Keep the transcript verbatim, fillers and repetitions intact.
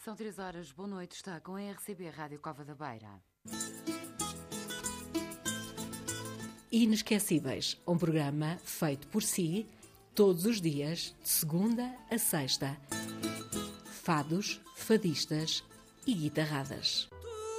São três horas, boa noite, está com a R C B Rádio Cova da Beira. Inesquecíveis, um programa feito por si, todos os dias, de segunda a sexta. Fados, fadistas e guitarradas.